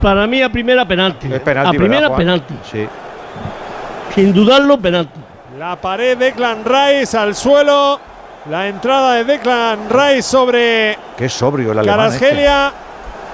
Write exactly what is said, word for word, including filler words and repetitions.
Para mí a primera penalti. Es penalti, a primera ¿verdad, Juan? penalti. Sí. Sin dudarlo, penalti. La pared de Declan Rice al suelo. La entrada de Declan Rice sobre Qué sobrio el alemán. Kvaratskhelia.